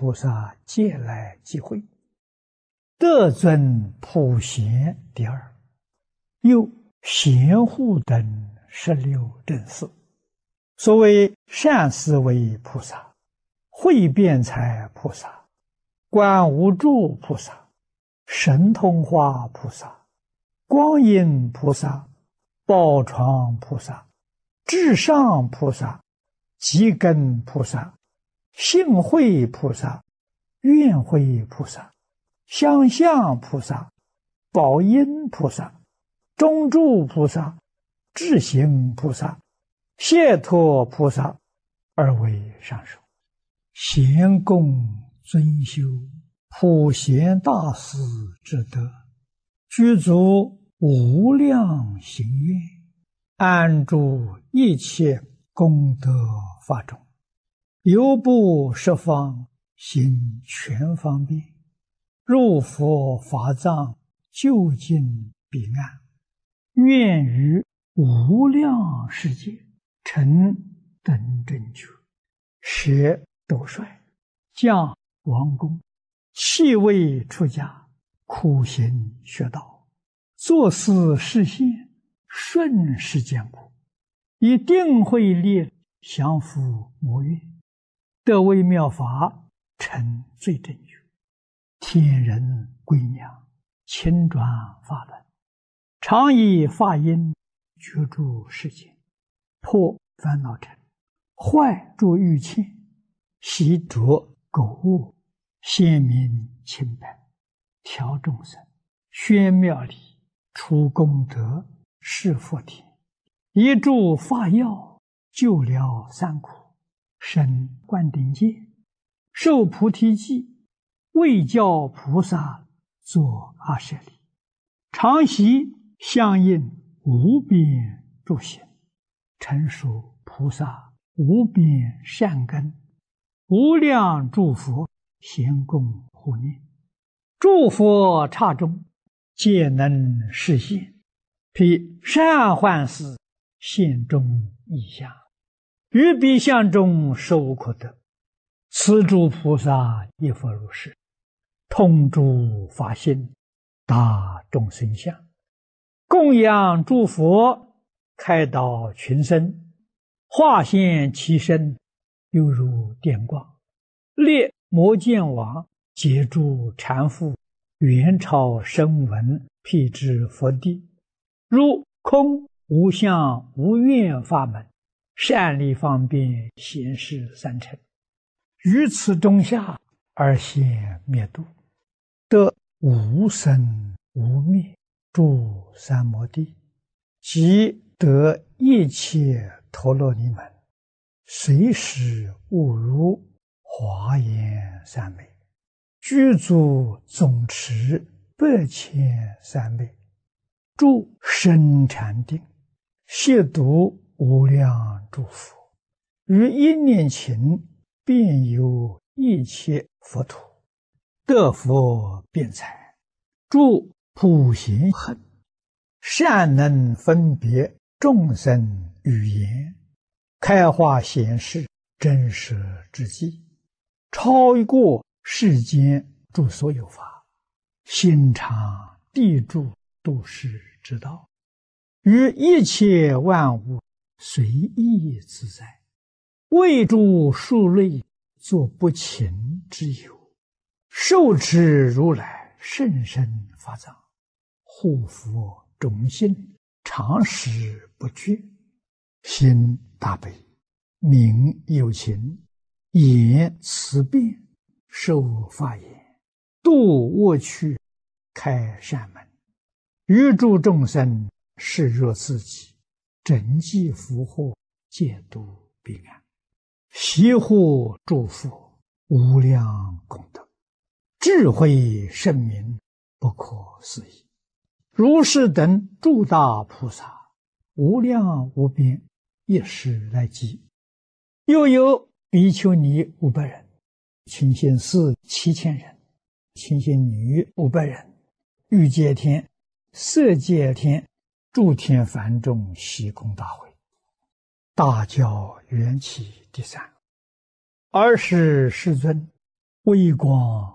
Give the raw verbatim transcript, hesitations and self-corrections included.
菩萨皆来即会。德尊普贤第二，又贤护等十六正四。所谓善思维菩萨、慧辩才菩萨、观无住菩萨、神通化菩萨、光阴菩萨、宝床菩萨、至上菩萨、极根菩萨、性慧菩萨、愿慧菩萨、相向菩萨、宝音菩萨、中住菩萨、智行菩萨、解脱菩萨，而为上首。贤供尊修普贤大师之德，具足无量行愿，安住一切功德法中，犹不十方行全方便，入佛法藏，究竟彼岸，愿于无量世界成等正觉，舍斗率，降王公，弃位出家，苦行学道，作思实现，顺世间苦，以定慧力降伏魔怨，得为妙法，成最正觉，天人归娘，亲转法轮，常以法音觉住世间，破烦恼尘，坏诸欲牵，习着苟物，显明清白，调众生，宣妙理，除功德，示佛田，一助法药，救疗三苦，生灌顶戒，受菩提记，为教菩萨作阿舍利，常习相应无边诸行，成熟菩萨无边善根，无量诸佛咸供护念，诸佛刹中皆能实现，披善幻思现中意象，于彼相中受可得。此诸菩萨亦复如是，通诸法性，大众生相，供养诸佛，开导群生，化现其身，犹如电光，列摩见王，截住缠缚，元朝声闻，辟支佛地，如空无相无愿法门，善利方便显示三乘，于此中下而现灭度，得无生无灭诸三摩地，即得一切陀罗尼门，随时悟如华严三昧，具足总持百千三昧，住深禅定，亵渎无量诸佛，于一念勤遍游一切佛土，得佛辩才，住普贤行，善能分别众生语言，开化显示真实之际，超过世间诸所有法，心常地住度世之道，于一切万物随意自在，为诸数类作不勤之有，受持如来甚深法藏，护佛种心，常时不绝，心大悲，名有情，言慈辩，受法言，度恶趣，开善门，于诸众生视若自己，整济福祸，戒度彼岸，习护诸佛，无量功德，智慧圣明，不可思议。如是等诸大菩萨，无量无边，一时来集。又有比丘尼五百人，清心寺七千人，清心女五百人，欲界天、色界天、诸天梵众悉空大会，大教缘起第三。尔时世尊微光